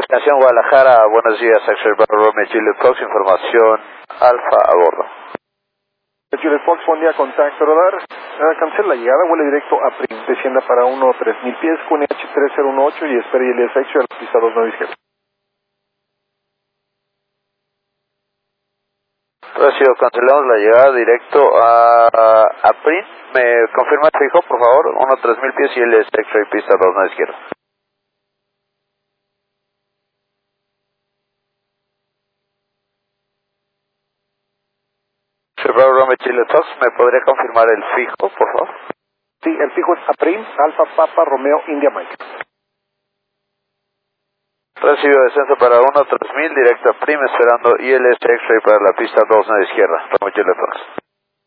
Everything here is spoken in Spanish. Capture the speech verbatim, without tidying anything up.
Comunicación Guadalajara, buenos días, Axel Barro Romeo Chile Fox, información Alfa a bordo. Chile Fox, buen día, contacto radar. Uh, cancela la llegada, vuela directo a Prim, descienda para uno tres mil pies con H tres cero uno ocho y espere I L S X a la pista dos nueve izquierda. Recibo, cancelamos la llegada directo a, a Prim. ¿Me confirma el fijo, por favor? uno tres mil pies y I L S X y pista dos nueve izquierda. Chevrolet Romeo Chile Fox, ¿me podría confirmar el fijo, por favor? Sí, el fijo es Aprim, Alfa Papa Romeo India Mike. Recibo descenso para uno tres mil, directo a Prim, esperando I L S X-Ray para la pista dos nueve izquierda. Romeo Chile Fox.